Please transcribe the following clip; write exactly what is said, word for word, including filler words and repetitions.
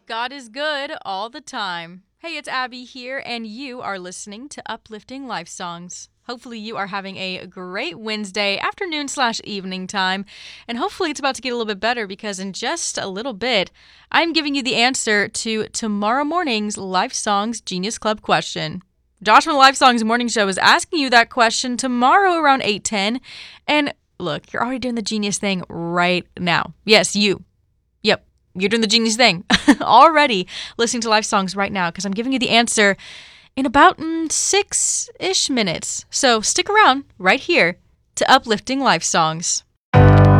God is good all the time. Hey, it's Abby here, and you are listening to Uplifting Life Songs. Hopefully you are having a great Wednesday afternoon slash evening time, and hopefully it's about to get a little bit better because in just a little bit, I'm giving you the answer to tomorrow morning's Life Songs Genius Club question. Josh from the Life Songs Morning Show is asking you that question tomorrow around eight ten, and look, you're already doing the genius thing right now. Yes, you. Yep. You're doing the genius thing already listening to Life Songs right now because I'm giving you the answer in about mm, six-ish minutes. So stick around right here to Uplifting Life Songs.